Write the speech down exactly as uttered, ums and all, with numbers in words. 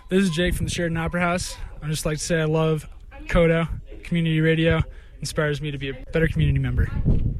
This is Jake from the Sheridan Opera House. I'd just like to say I love Kodo. Community radio inspires me to be a better community member.